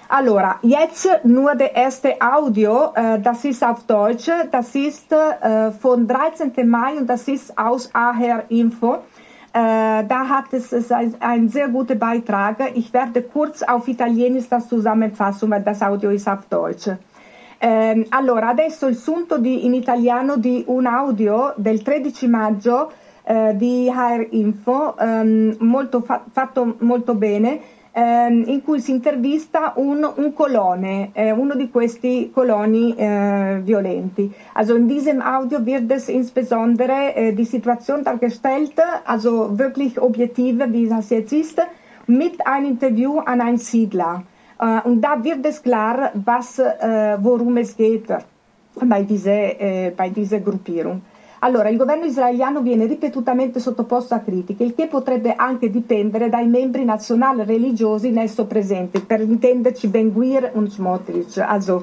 Allora, jetzt nur der erste Audio, das ist auf Deutsch, das ist von 13. Mai und das ist aus AHR Info. Da hat es ein sehr guter Beitrag. Ich werde kurz auf Italienisch das zusammenfassen, weil das Audio ist auf Deutsch. Allora, adesso il sunto in italiano di un audio del 13 maggio di HR Info, fatto molto bene, in cui si intervista un Colone, uno di questi coloni violenti. Also in diesem Audio wird es insbesondere die Situation dargestellt, also wirklich objektiv, wie das jetzt ist, mit einem Interview an einen Siedler. Und da wird es klar, worum es geht bei dieser Gruppierung. Allora, il governo israeliano viene ripetutamente sottoposto a critiche, il che potrebbe anche dipendere dai membri nazionali religiosi in esso presenti, per intenderci Ben Gvir und Smotrich,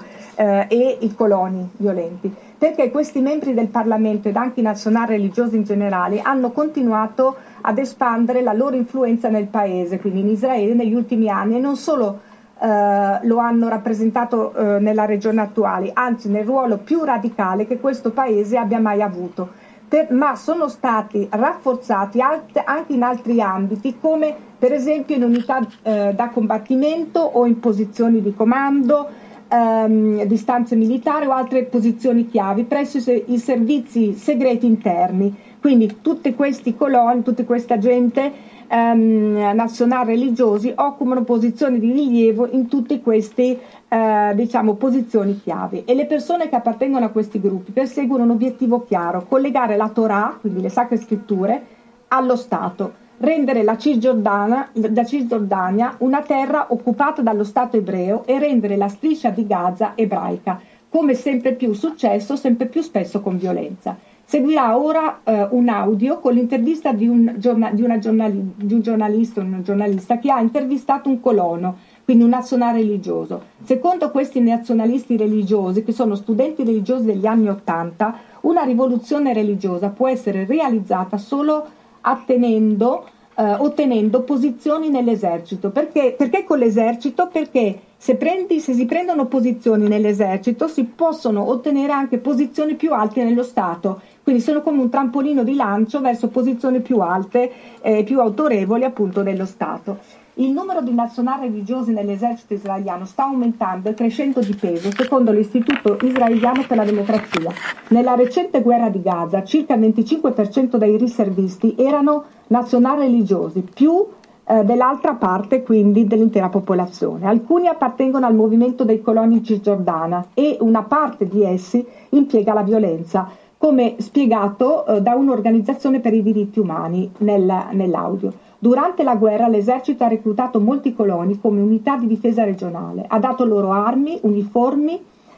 e i coloni violenti, perché questi membri del Parlamento ed anche i nazionali religiosi in generale hanno continuato ad espandere la loro influenza nel paese, quindi in Israele negli ultimi anni, e non solo lo hanno rappresentato nella regione attuale, anzi nel ruolo più radicale che questo paese abbia mai avuto, ma sono stati rafforzati anche in altri ambiti, come per esempio in unità da combattimento o in posizioni di comando, di stanze militari o altre posizioni chiavi presso i servizi segreti interni. Quindi tutti questi coloni, tutta questa gente nazionali religiosi occupano posizioni di rilievo in tutte queste posizioni chiave, e le persone che appartengono a questi gruppi perseguono un obiettivo chiaro: collegare la Torah, quindi le sacre scritture, allo Stato, rendere la Cisgiordania una terra occupata dallo Stato ebreo e rendere la striscia di Gaza ebraica, come sempre più successo, sempre più spesso con violenza. Seguirà ora un audio con l'intervista di un giornalista che ha intervistato un colono, quindi un nazionale religioso. Secondo questi nazionalisti religiosi, che sono studenti religiosi degli anni '80, una rivoluzione religiosa può essere realizzata solo ottenendo posizioni nell'esercito. Perché con l'esercito? Perché se si prendono posizioni nell'esercito si possono ottenere anche posizioni più alte nello Stato, quindi sono come un trampolino di lancio verso posizioni più alte, più autorevoli appunto nello Stato. Il numero di nazionali religiosi nell'esercito israeliano sta aumentando e crescendo di peso, secondo l'Istituto Israeliano per la Democrazia. Nella recente guerra di Gaza circa il 25% dei riservisti erano nazionali religiosi, più dell'altra parte quindi dell'intera popolazione. Alcuni appartengono al movimento dei coloni in Cisgiordania e una parte di essi impiega la violenza, come spiegato da un'organizzazione per i diritti umani nell'audio. Durante la guerra l'esercito ha reclutato molti coloni come unità di difesa regionale, ha dato loro armi, uniformi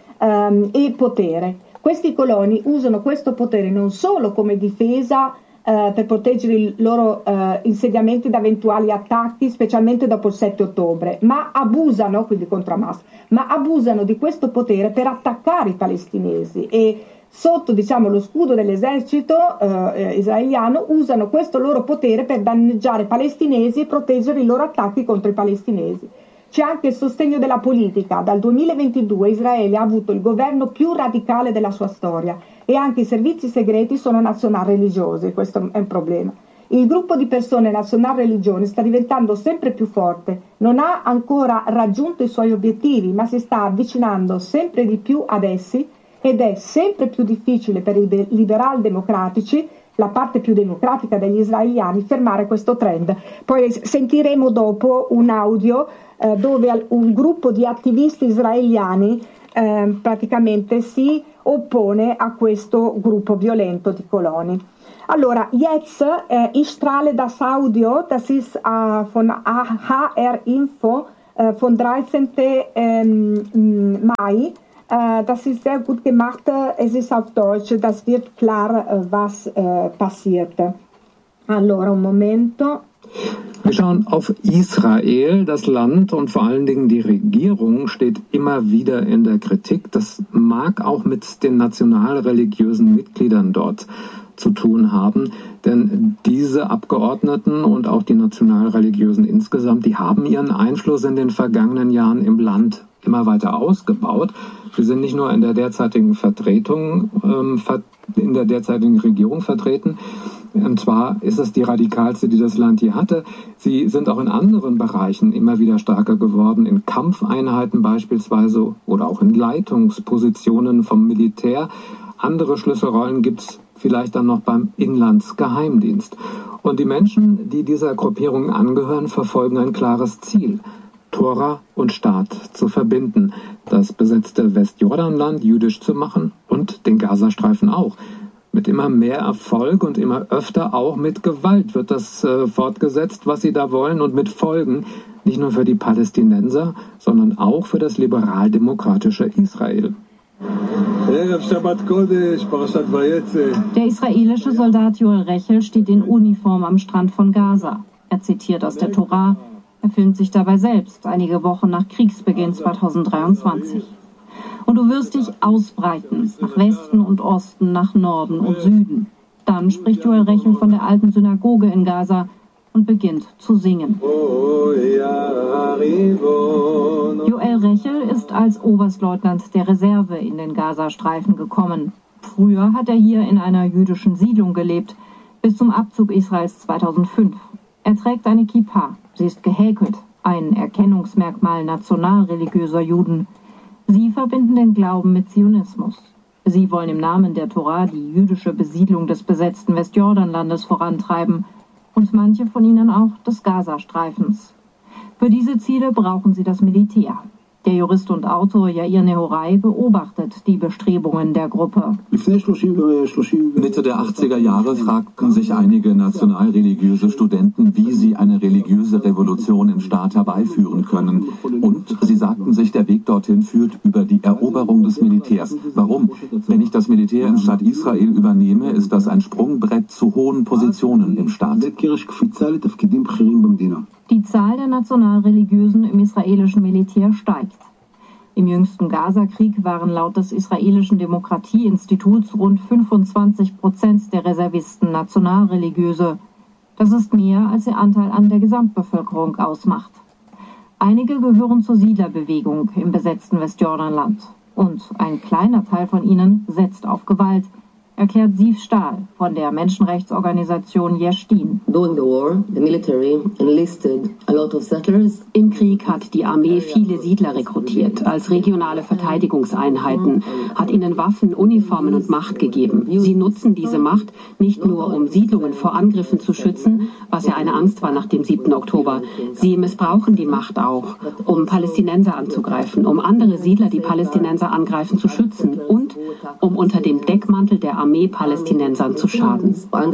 e potere. Questi coloni usano questo potere non solo come difesa per proteggere i loro insediamenti da eventuali attacchi, specialmente dopo il 7 ottobre, ma abusano, quindi contro Hamas, ma abusano di questo potere per attaccare i palestinesi e sotto lo scudo dell'esercito israeliano usano questo loro potere per danneggiare i palestinesi e proteggere i loro attacchi contro i palestinesi. C'è anche il sostegno della politica. Dal 2022 Israele ha avuto il governo più radicale della sua storia e anche i servizi segreti sono nazionali religiosi, questo è un problema. Il gruppo di persone nazionali religioni sta diventando sempre più forte, non ha ancora raggiunto i suoi obiettivi, ma si sta avvicinando sempre di più ad essi, ed è sempre più difficile per i liberal democratici, la parte più democratica degli israeliani, fermare questo trend. Poi sentiremo dopo un audio dove un gruppo di attivisti israeliani praticamente si oppone a questo gruppo violento di coloni. Allora, jetzt, ich strahle das Audio, das ist von HR Info von 13. Mai. Das ist sehr gut gemacht, es ist auf Deutsch, das wird klar, was passiert. Allora, un momento. Wir schauen auf Israel. Das Land und vor allen Dingen die Regierung steht immer wieder in der Kritik. Das mag auch mit den nationalreligiösen Mitgliedern dort zu tun haben, denn diese Abgeordneten und auch die Nationalreligiösen insgesamt, die haben ihren Einfluss in den vergangenen Jahren im Land immer weiter ausgebaut. Sie sind nicht nur in der derzeitigen Vertretung, in der derzeitigen Regierung vertreten, und zwar ist es die radikalste, die das Land je hatte. Sie sind auch in anderen Bereichen immer wieder stärker geworden, in Kampfeinheiten beispielsweise oder auch in Leitungspositionen vom Militär. Andere Schlüsselrollen gibt es vielleicht dann noch beim Inlandsgeheimdienst. Und die Menschen, die dieser Gruppierung angehören, verfolgen ein klares Ziel: Tora und Staat zu verbinden, das besetzte Westjordanland jüdisch zu machen und den Gazastreifen auch. Mit immer mehr Erfolg und immer öfter auch mit Gewalt wird das fortgesetzt, was sie da wollen, und mit Folgen, nicht nur für die Palästinenser, sondern auch für das liberal-demokratische Israel. Der israelische Soldat Joel Rechel steht in Uniform am Strand von Gaza. Er zitiert aus der Tora. Er filmt sich dabei selbst, einige Wochen nach Kriegsbeginn 2023. Und du wirst dich ausbreiten, nach Westen und Osten, nach Norden und Süden. Dann spricht Joel Rechel von der alten Synagoge in Gaza und beginnt zu singen. Joel Rechel ist als Oberstleutnant der Reserve in den Gazastreifen gekommen. Früher hat er hier in einer jüdischen Siedlung gelebt, bis zum Abzug Israels 2005. Er trägt eine Kippa, sie ist gehäkelt, ein Erkennungsmerkmal nationalreligiöser Juden. Sie verbinden den Glauben mit Zionismus. Sie wollen im Namen der Tora die jüdische Besiedlung des besetzten Westjordanlandes vorantreiben und manche von ihnen auch des Gazastreifens. Für diese Ziele brauchen sie das Militär. Der Jurist und Autor Yair Nehorai beobachtet die Bestrebungen der Gruppe. Mitte der 80er Jahre fragten sich einige nationalreligiöse Studenten, wie sie eine religiöse Revolution im Staat herbeiführen können. Und sie sagten sich, der Weg dorthin führt über die Eroberung des Militärs. Warum? Wenn ich das Militär im Staat Israel übernehme, ist das ein Sprungbrett zu hohen Positionen im Staat. Die Zahl der Nationalreligiösen im israelischen Militär steigt. Im jüngsten Gaza-Krieg waren laut des israelischen Demokratieinstituts rund 25% der Reservisten Nationalreligiöse. Das ist mehr, als ihr Anteil an der Gesamtbevölkerung ausmacht. Einige gehören zur Siedlerbewegung im besetzten Westjordanland. Und ein kleiner Teil von ihnen setzt auf Gewalt, erklärt Siv Stahl von der Menschenrechtsorganisation Yesh Din. Im Krieg hat die Armee viele Siedler rekrutiert als regionale Verteidigungseinheiten, hat ihnen Waffen, Uniformen und Macht gegeben. Sie nutzen diese Macht nicht nur, um Siedlungen vor Angriffen zu schützen, was ja eine Angst war nach dem 7. Oktober. Sie missbrauchen die Macht auch, um Palästinenser anzugreifen, um andere Siedler, die Palästinenser angreifen, zu schützen und um unter dem Deckmantel der Armee Palästinensern zu schaden.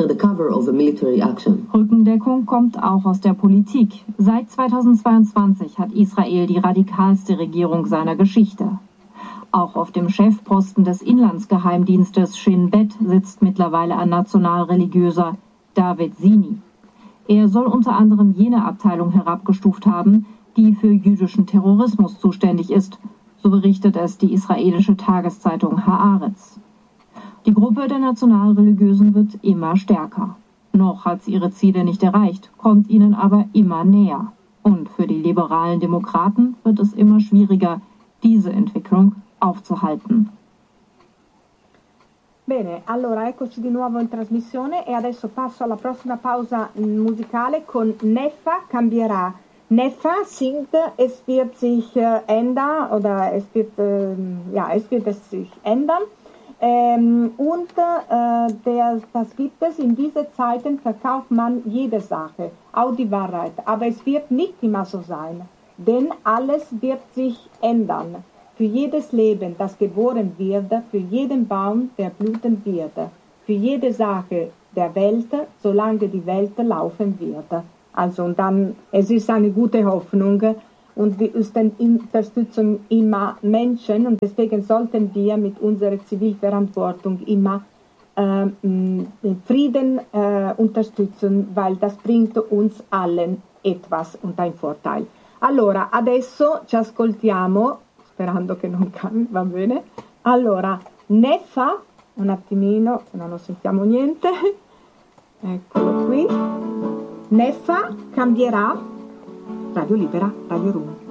Rückendeckung kommt auch aus der Politik. Seit 2022 hat Israel die radikalste Regierung seiner Geschichte. Auch auf dem Chefposten des Inlandsgeheimdienstes Shin Bet sitzt mittlerweile ein nationalreligiöser, David Sini. Er soll unter anderem jene Abteilung herabgestuft haben, die für jüdischen Terrorismus zuständig ist. So berichtet es die israelische Tageszeitung Haaretz. Die Gruppe der Nationalreligiösen wird immer stärker. Noch hat sie ihre Ziele nicht erreicht, kommt ihnen aber immer näher. Und für die liberalen Demokraten wird es immer schwieriger, diese Entwicklung aufzuhalten. Bene, allora eccoci di nuovo in trasmissione e adesso passo alla prossima pausa musicale con Neffa cambierà. Neffa singt, es wird sich ändern oder es wird es sich ändern. Das gibt es, in diesen Zeiten verkauft man jede Sache, auch die Wahrheit. Aber es wird nicht immer so sein, denn alles wird sich ändern. Für jedes Leben, das geboren wird, für jeden Baum, der blühen wird, für jede Sache der Welt, solange die Welt laufen wird. Also und dann, es ist eine gute Hoffnung. Und wir unterstützen immer Menschen und deswegen sollten wir mit unserer Zivilverantwortung immer Frieden unterstützen, weil das bringt uns allen etwas und ein Vorteil. Allora, adesso ci ascoltiamo, sperando che non cambi, va bene? Allora, Neffa un attimino, non sentiamo niente. Eccolo qui. Neffa cambierà. Radio Libera, Radio Rum.